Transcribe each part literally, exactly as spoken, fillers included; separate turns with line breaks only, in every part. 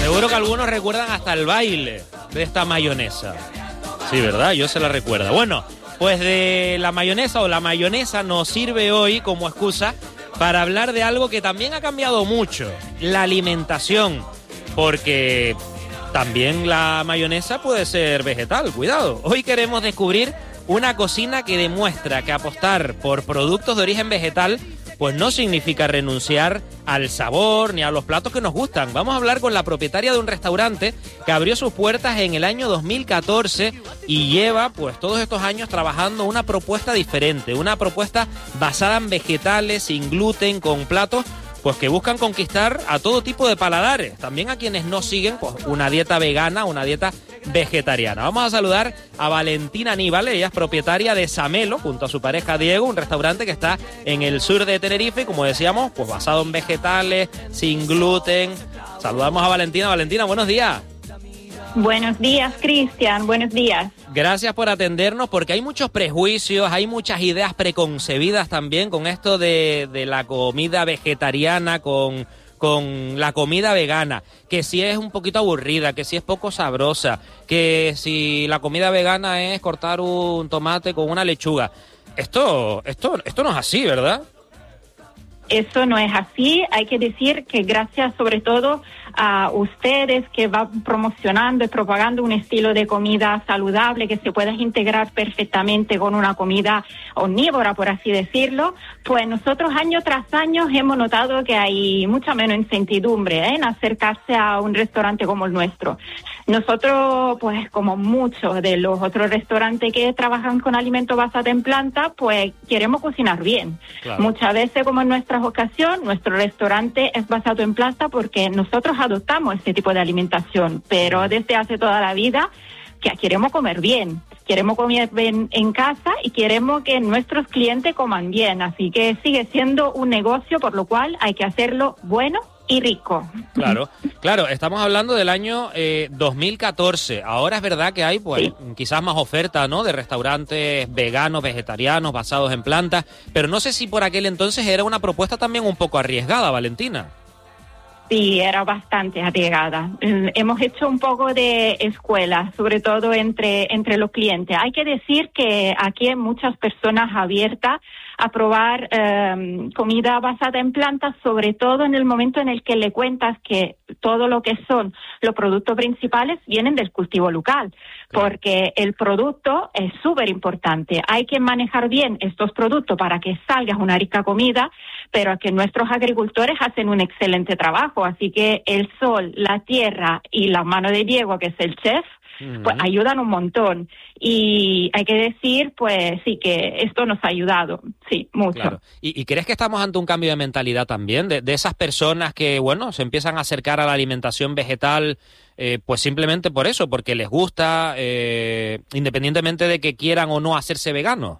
Seguro que algunos recuerdan hasta el baile de esta mayonesa. Sí, ¿verdad? Yo se la recuerdo. Bueno, pues de la mayonesa o la mayonesa nos sirve hoy como excusa para hablar de algo que también ha cambiado mucho, la alimentación, porque también la mayonesa puede ser vegetal, cuidado. Hoy queremos descubrir una cocina que demuestra que apostar por productos de origen vegetal pues no significa renunciar al sabor ni a los platos que nos gustan. Vamos a hablar con la propietaria de un restaurante que abrió sus puertas en el año dos mil catorce y lleva pues todos estos años trabajando una propuesta diferente, una propuesta basada en vegetales, sin gluten, con platos pues que buscan conquistar a todo tipo de paladares, también a quienes no siguen pues, una dieta vegana, una dieta vegetariana. Vamos a saludar a Valentina Aníbal, ella es propietaria de Samelo, junto a su pareja Diego, un restaurante que está en el sur de Tenerife, como decíamos, pues basado en vegetales, sin gluten. Saludamos a Valentina. Valentina, buenos días.
Buenos días, Cristian, buenos días.
Gracias por atendernos, porque hay muchos prejuicios, hay muchas ideas preconcebidas también con esto de, de la comida vegetariana, con, con la comida vegana, que si es un poquito aburrida, que si es poco sabrosa, que si la comida vegana es cortar un tomate con una lechuga. Esto, esto, esto no es así, ¿verdad?
Eso no es así. Hay que decir que gracias sobre todo a ustedes que van promocionando y propagando un estilo de comida saludable que se pueda integrar perfectamente con una comida omnívora, por así decirlo, pues nosotros año tras año hemos notado que hay mucha menos incertidumbre ¿eh? en acercarse a un restaurante como el nuestro. Nosotros, pues como muchos de los otros restaurantes que trabajan con alimentos basados en planta, pues queremos cocinar bien. Claro. Muchas veces, como en nuestra ocasión, nuestro restaurante es basado en planta porque nosotros adoptamos este tipo de alimentación, pero desde hace toda la vida que queremos comer bien, queremos comer bien en casa y queremos que nuestros clientes coman bien, así que sigue siendo un negocio, por lo cual hay que hacerlo bueno y rico.
Claro, claro, estamos hablando del año eh, dos mil catorce. Ahora es verdad que hay, pues, sí, quizás más oferta, ¿no?, de restaurantes veganos, vegetarianos, basados en plantas, pero no sé si por aquel entonces era una propuesta también un poco arriesgada, Valentina.
Sí, era bastante arriesgada. Hemos hecho un poco de escuela, sobre todo entre, entre los clientes. Hay que decir que aquí hay muchas personas abiertas a probar eh, comida basada en plantas, sobre todo en el momento en el que le cuentas que todo lo que son los productos principales vienen del cultivo local, porque el producto es súper importante. Hay que manejar bien estos productos para que salga una rica comida, pero que nuestros agricultores hacen un excelente trabajo, así que el sol, la tierra y la mano de Diego, que es el chef, uh-huh, pues ayudan un montón. Y hay que decir, pues sí, que esto nos ha ayudado, sí, mucho.
Claro. ¿Y, y crees que estamos ante un cambio de mentalidad también? De, de esas personas que, bueno, se empiezan a acercar a la alimentación vegetal, eh, pues simplemente por eso, porque les gusta, eh, independientemente de que quieran o no hacerse veganos.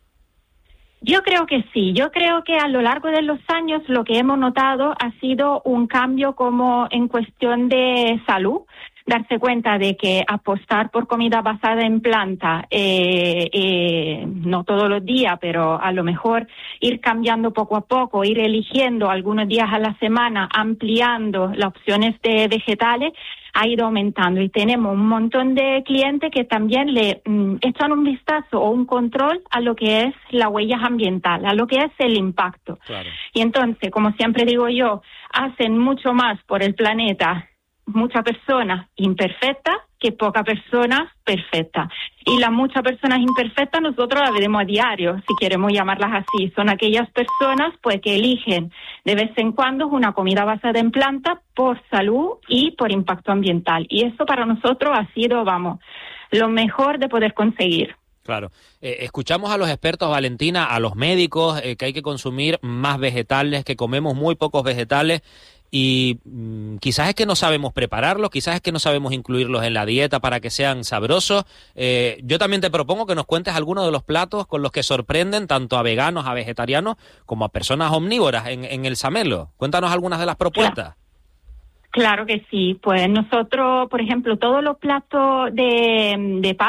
Yo creo que sí, yo creo que a lo largo de los años lo que hemos notado ha sido un cambio como en cuestión de salud, darse cuenta de que apostar por comida basada en planta, eh, eh, no todos los días, pero a lo mejor ir cambiando poco a poco, ir eligiendo algunos días a la semana, ampliando las opciones de vegetales, ha ido aumentando y tenemos un montón de clientes que también le mm, echan un vistazo o un control a lo que es la huella ambiental, a lo que es el impacto. Claro. Y entonces, como siempre digo yo, hacen mucho más por el planeta muchas personas imperfectas que pocas personas perfectas. Y las muchas personas imperfectas nosotros las vemos a diario, si queremos llamarlas así. Son aquellas personas pues que eligen de vez en cuando una comida basada en planta por salud y por impacto ambiental. Y eso para nosotros ha sido, vamos, lo mejor de poder conseguir.
Claro. Eh, escuchamos a los expertos, Valentina, a los médicos, eh, que hay que consumir más vegetales, que comemos muy pocos vegetales. Y mmm, quizás es que no sabemos prepararlos, quizás es que no sabemos incluirlos en la dieta para que sean sabrosos. Eh, yo también te propongo que nos cuentes algunos de los platos con los que sorprenden tanto a veganos, a vegetarianos, como a personas omnívoras en, en el Samelo. Cuéntanos algunas de las propuestas.
Claro, claro que sí. Pues nosotros, por ejemplo, todos los platos de, de pasta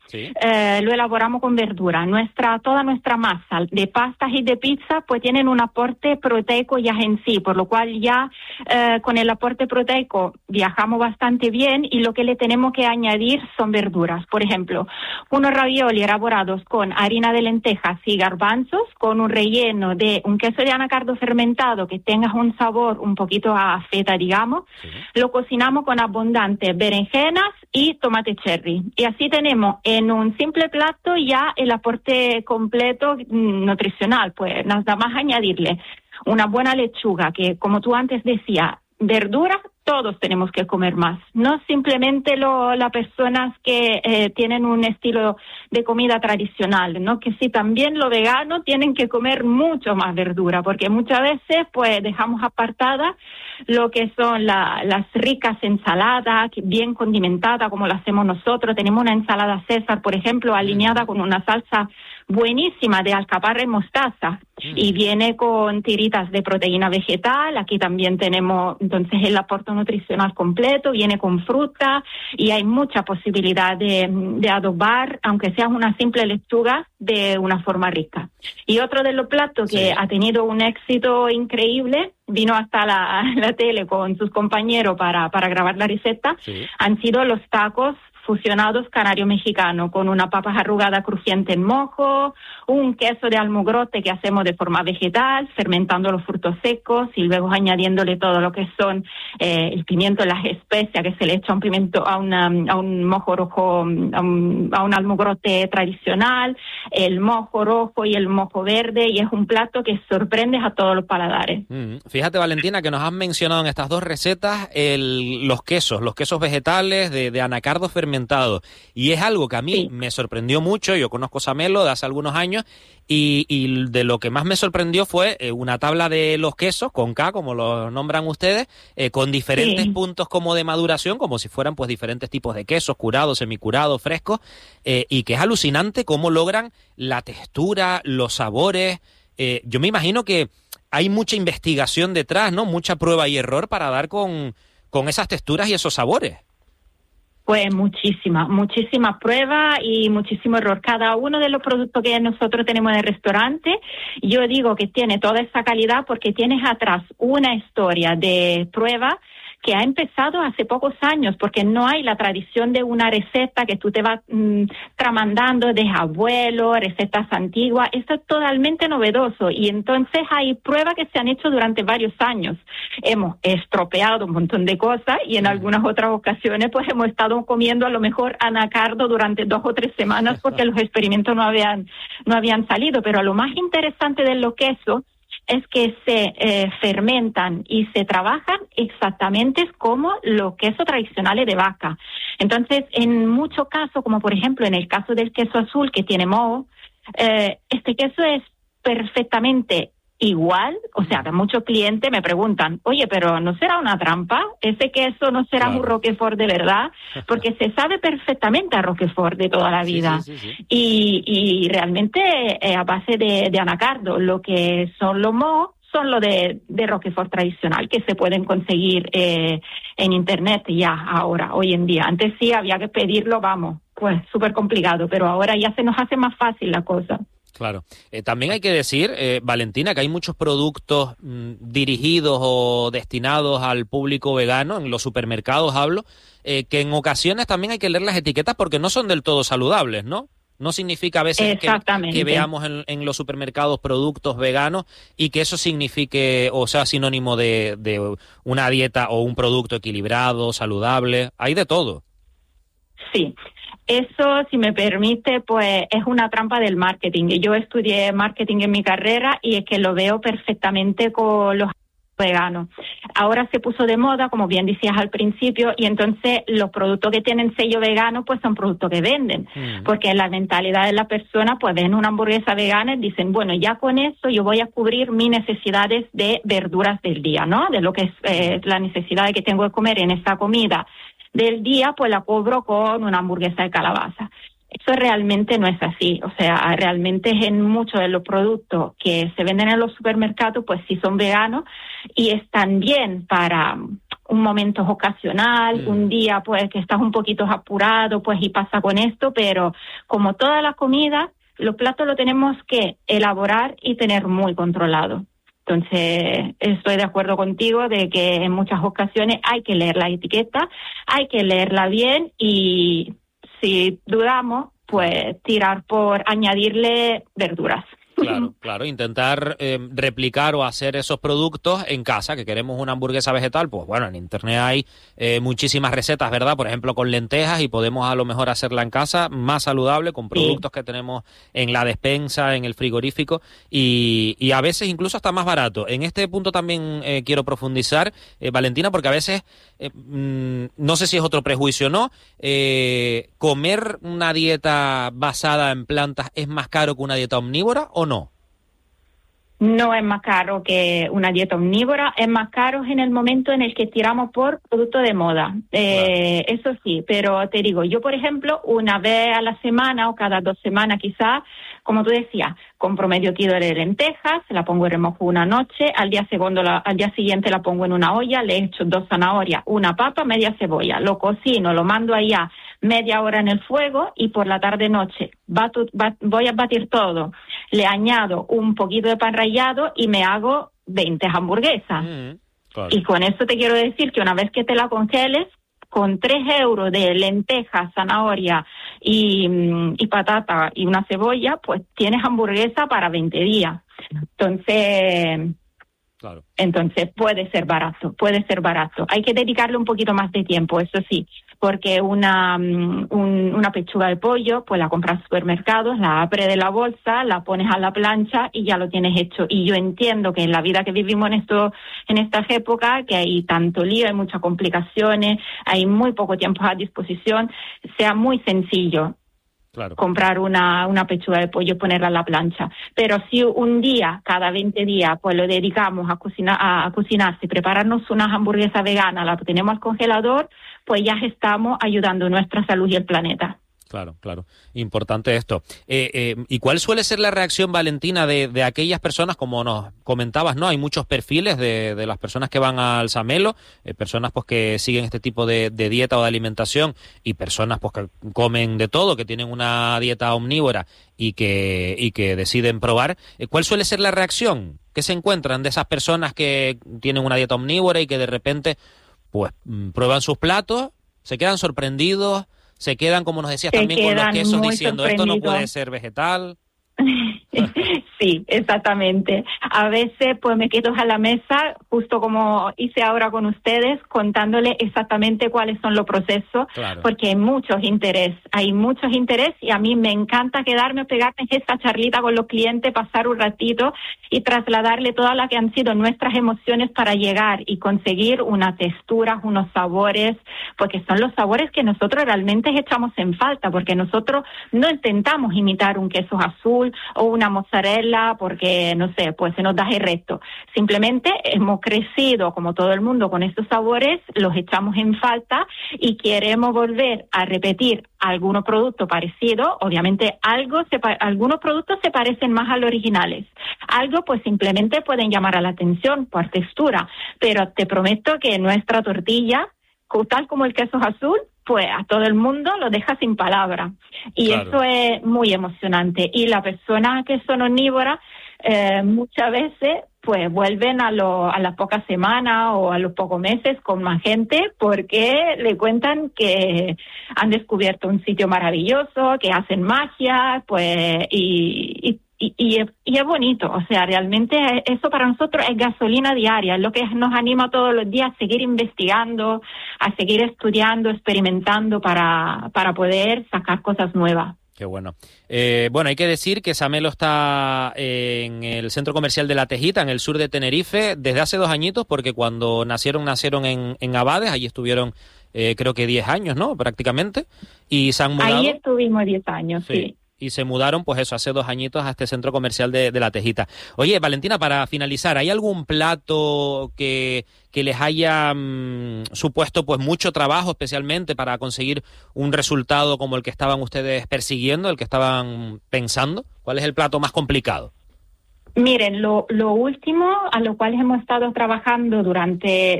sí.
eh, lo elaboramos con verdura. Nuestra, toda nuestra masa de pastas y de pizza pues tienen un aporte proteico ya en sí, por lo cual ya eh, con el aporte proteico viajamos bastante bien y lo que le tenemos que añadir son verduras. Por ejemplo, unos ravioli elaborados con harina de lentejas y garbanzos, con un relleno de un queso de anacardo fermentado que tenga un sabor un poquito a feta, digamos. Sí. Lo cocinamos con abundantes berenjenas y tomate cherry. Y así tenemos en un simple plato ya el aporte completo nutricional. Pues nada más añadirle una buena lechuga, que como tú antes decías, verduras, todos tenemos que comer más, no simplemente lo, las personas que eh, tienen un estilo de comida tradicional, ¿no? Que sí, también los veganos tienen que comer mucho más verdura, porque muchas veces pues dejamos apartadas lo que son la, las ricas ensaladas, bien condimentadas como lo hacemos nosotros. Tenemos una ensalada César, por ejemplo, alineada con una salsa buenísima de alcaparra y mostaza, mm. y viene con tiritas de proteína vegetal. Aquí también tenemos entonces el aporte nutricional completo, viene con fruta y hay mucha posibilidad de, de adobar, aunque sea una simple lechuga, de una forma rica. Y otro de los platos que sí. ha tenido un éxito increíble, vino hasta la, la tele con sus compañeros para, para grabar la receta, sí. han sido los tacos fusionados canario-mexicano, con una papa arrugada crujiente en mojo, un queso de almogrote que hacemos de forma vegetal, fermentando los frutos secos y luego añadiéndole todo lo que son eh, el pimiento, las especias que se le echa a un pimiento, a, una, a un mojo rojo, a un, a un almogrote tradicional, el mojo rojo y el mojo verde, y es un plato que sorprende a todos los paladares.
Mm, fíjate, Valentina, que nos has mencionado en estas dos recetas el, los quesos, los quesos vegetales de, de anacardo fermentado. Y es algo que a mí sí. me sorprendió mucho. Yo conozco Samelo de hace algunos años y, y de lo que más me sorprendió fue eh, una tabla de los quesos, con K, como lo nombran ustedes, eh, con diferentes sí. puntos como de maduración, como si fueran pues diferentes tipos de quesos, curados, semicurados, frescos, eh, y que es alucinante cómo logran la textura, los sabores. Eh, yo me imagino que hay mucha investigación detrás, ¿no? Mucha prueba y error para dar con, con esas texturas y esos sabores.
Pues muchísima, muchísima prueba y muchísimo error. Cada uno de los productos que nosotros tenemos en el restaurante, yo digo que tiene toda esa calidad porque tienes atrás una historia de prueba que ha empezado hace pocos años, porque no hay la tradición de una receta que tú te vas mmm, tramandando de abuelo, recetas antiguas. Esto es totalmente novedoso y entonces hay pruebas que se han hecho durante varios años. Hemos estropeado un montón de cosas y en algunas otras ocasiones pues hemos estado comiendo a lo mejor anacardo durante dos o tres semanas porque los experimentos no habían, no habían salido. Pero lo más interesante de los quesos es que se eh, fermentan y se trabajan exactamente como los quesos tradicionales de vaca. Entonces, en muchos casos, como por ejemplo en el caso del queso azul que tiene moho, eh, este queso es perfectamente igual. O sea, que muchos clientes me preguntan, oye, pero ¿no será una trampa? ¿Ese queso no será claro. un Roquefort de verdad? Porque se sabe perfectamente a Roquefort de toda la vida. Sí, sí, sí, sí. Y, y realmente eh, a base de, de anacardo, lo que son los mohos son los de, de Roquefort tradicional, que se pueden conseguir eh, en internet ya ahora, hoy en día. Antes sí había que pedirlo, vamos, pues súper complicado, pero ahora ya se nos hace más fácil la cosa.
Claro. Eh, también hay que decir, eh, Valentina, que hay muchos productos mmm, dirigidos o destinados al público vegano, en los supermercados hablo, eh, que en ocasiones también hay que leer las etiquetas porque no son del todo saludables, ¿no? No significa a veces que, que veamos en, en los supermercados productos veganos y que eso signifique o sea sinónimo de, de una dieta o un producto equilibrado, saludable. Hay de todo.
Sí. Eso, si me permite, pues es una trampa del marketing. Yo estudié marketing en mi carrera y es que lo veo perfectamente con los veganos. Ahora se puso de moda, como bien decías al principio, y entonces los productos que tienen sello vegano pues son productos que venden, mm. porque en la mentalidad de la persona pues ven una hamburguesa vegana y dicen, bueno, ya con eso yo voy a cubrir mis necesidades de verduras del día, ¿no? De lo que es eh, la necesidad que tengo de comer en esa comida del día, pues la cubro con una hamburguesa de calabaza. Eso realmente no es así. O sea, realmente en muchos de los productos que se venden en los supermercados, pues sí son veganos y están bien para un momento ocasional, mm. un día pues que estás un poquito apurado, pues y pasa con esto, pero como toda la comida, los platos lo tenemos que elaborar y tener muy controlado. Entonces, estoy de acuerdo contigo de que en muchas ocasiones hay que leer la etiqueta, hay que leerla bien y si dudamos, pues tirar por añadirle verduras.
Claro, claro, intentar eh, replicar o hacer esos productos en casa, que queremos una hamburguesa vegetal, pues bueno, en internet hay eh, muchísimas recetas, ¿verdad? Por ejemplo, con lentejas y podemos a lo mejor hacerla en casa, más saludable, con productos sí. que tenemos en la despensa, en el frigorífico y, y a veces incluso hasta más barato. En este punto también eh, quiero profundizar, eh, Valentina, porque a veces, eh, mmm, no sé si es otro prejuicio o no, eh, comer una dieta basada en plantas es más caro que una dieta omnívora o no?
No es más caro que una dieta omnívora, es más caro en el momento en el que tiramos por producto de moda. Eh, claro. Eso sí, pero te digo, yo por ejemplo, una vez a la semana o cada dos semanas quizás, como tú decías, compro medio kilo de lentejas, la pongo en remojo una noche, al día segundo, la, al día siguiente la pongo en una olla, le echo dos zanahorias, una papa, media cebolla, lo cocino, lo mando allá media hora en el fuego y por la tarde-noche bato, bat, voy a batir todo, le añado un poquito de pan rallado y me hago veinte hamburguesas. Mm, claro. Y con eso te quiero decir que una vez que te la congeles, con tres euros de lentejas, zanahoria y, y patata y una cebolla, pues tienes hamburguesa para veinte días. Entonces... Claro. Entonces puede ser barato, puede ser barato. Hay que dedicarle un poquito más de tiempo, eso sí, porque una un, una pechuga de pollo, pues la compras en supermercados, la abres de la bolsa, la pones a la plancha y ya lo tienes hecho. Y yo entiendo que en la vida que vivimos en esto, en estas épocas, que hay tanto lío, hay muchas complicaciones, hay muy poco tiempo a disposición, sea muy sencillo. Claro. Comprar una, una pechuga de pollo y ponerla a la plancha. Pero si un día, cada veinte días, pues lo dedicamos a cocinar, a, a cocinarse, prepararnos unas hamburguesas veganas, la tenemos al congelador, pues ya estamos ayudando nuestra salud y el planeta.
Claro, claro. Importante esto. Eh, eh, ¿Y cuál suele ser la reacción, Valentina, de, de aquellas personas, como nos comentabas, ¿no? Hay muchos perfiles de, de las personas que van al Samelo, eh, personas pues que siguen este tipo de, de dieta o de alimentación y personas pues que comen de todo, que tienen una dieta omnívora y que, y que deciden probar. Eh, ¿Cuál suele ser la reacción que se encuentran de esas personas que tienen una dieta omnívora y que de repente pues prueban sus platos, se quedan sorprendidos? Se quedan, como nos decías,
se
también con los quesos diciendo esto no puede ser vegetal.
Sí, exactamente. A veces pues me quedo a la mesa, justo como hice ahora con ustedes, contándole exactamente cuáles son los procesos, claro. Porque hay muchos interés, hay muchos interés y a mí me encanta quedarme, pegarme esta charlita con los clientes, pasar un ratito y trasladarle todas las que han sido nuestras emociones para llegar y conseguir unas texturas, unos sabores, porque son los sabores que nosotros realmente echamos en falta, porque nosotros no intentamos imitar un queso azul o una mozzarella porque, no sé, pues se nos da el resto. Simplemente hemos crecido, como todo el mundo, con estos sabores, los echamos en falta y queremos volver a repetir algunos productos parecidos. Obviamente, algo se, algunos productos se parecen más a los originales. Algo, pues simplemente pueden llamar a la atención por textura. Pero te prometo que nuestra tortilla, tal como el queso azul, pues a todo el mundo lo deja sin palabras. Y claro. Eso es muy emocionante. Y las personas que son omnívoras, eh, muchas veces pues vuelven a, lo, a las pocas semanas o a los pocos meses con más gente porque le cuentan que han descubierto un sitio maravilloso, que hacen magia, pues y, y Y, y, y es bonito, o sea, realmente eso para nosotros es gasolina diaria, es lo que nos anima todos los días a seguir investigando, a seguir estudiando, experimentando para, para poder sacar cosas nuevas.
Qué bueno. Eh, bueno, hay que decir que Samelo está en el centro comercial de La Tejita, en el sur de Tenerife, desde hace dos añitos, porque cuando nacieron, nacieron en, en Abades, allí estuvieron eh, creo que diez años, ¿no? Prácticamente, y se han mudado.
Ahí estuvimos diez años, sí. sí.
Y se mudaron, pues eso, hace dos añitos a este centro comercial de, de La Tejita. Oye, Valentina, para finalizar, ¿hay algún plato que, que les haya mmm, supuesto pues mucho trabajo, especialmente para conseguir un resultado como el que estaban ustedes persiguiendo, el que estaban pensando? ¿Cuál es el plato más complicado?
Miren, lo, lo último a lo cual hemos estado trabajando durante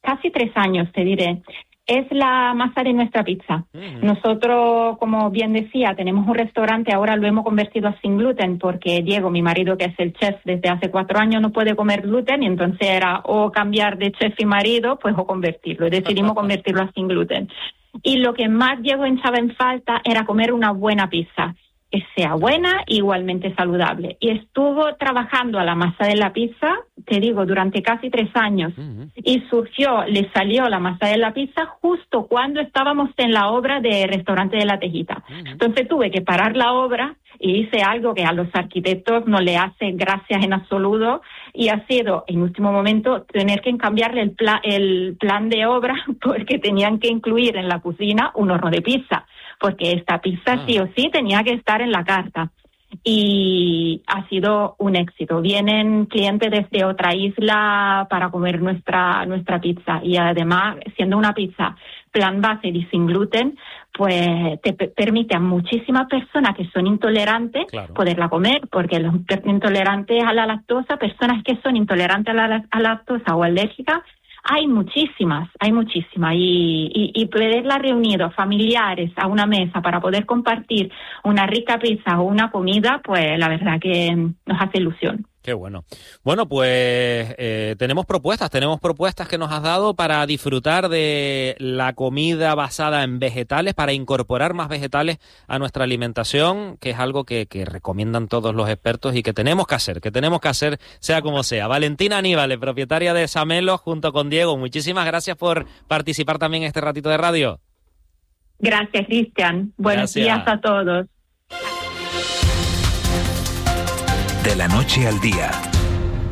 casi tres años, te diré. Es la masa de nuestra pizza. Uh-huh. Nosotros, como bien decía, tenemos un restaurante, ahora lo hemos convertido a sin gluten porque Diego, mi marido, que es el chef desde hace cuatro años, no puede comer gluten y entonces era o cambiar de chef y marido, pues o convertirlo. Decidimos convertirlo a sin gluten. Y lo que más Diego echaba en falta era comer una buena pizza, que sea buena e igualmente saludable. Y estuvo trabajando a la masa de la pizza, te digo, durante casi tres años. Uh-huh. Y surgió, le salió la masa de la pizza justo cuando estábamos en la obra de Restaurante de la Tejita. Uh-huh. Entonces tuve que parar la obra y hice algo que a los arquitectos no le hace gracia en absoluto, y ha sido, en último momento, tener que cambiarle el, pla- el plan de obra porque tenían que incluir en la cocina un horno de pizza, porque esta pizza ah. sí o sí tenía que estar en la carta. Y ha sido un éxito. Vienen clientes desde otra isla para comer nuestra nuestra pizza, y además, siendo una pizza plan base y sin gluten, pues te p- permite a muchísimas personas que son intolerantes claro. poderla comer, porque los intolerantes a la lactosa, personas que son intolerantes a la, a la lactosa o alérgicas, hay muchísimas, hay muchísimas, y, y, y poderla reunido familiares a una mesa para poder compartir una rica pizza o una comida, pues la verdad que nos hace ilusión.
Qué bueno. Bueno, pues eh, tenemos propuestas, tenemos propuestas que nos has dado para disfrutar de la comida basada en vegetales, para incorporar más vegetales a nuestra alimentación, que es algo que, que recomiendan todos los expertos y que tenemos que hacer, que tenemos que hacer sea como sea. Valentina Aníbales, propietaria de Samelo, junto con Diego, muchísimas gracias por participar también en este ratito de radio.
Gracias, Cristian. Buenos
Gracias.
días a todos.
De la noche al día,